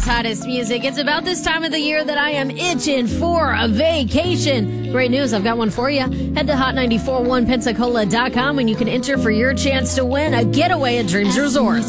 Florida's hottest music. It's about this time of the year that I am itching for a vacation. Great news, I've got one for you. Head to hot941pensacola.com and you can enter for your chance to win a getaway at Dreams Resort.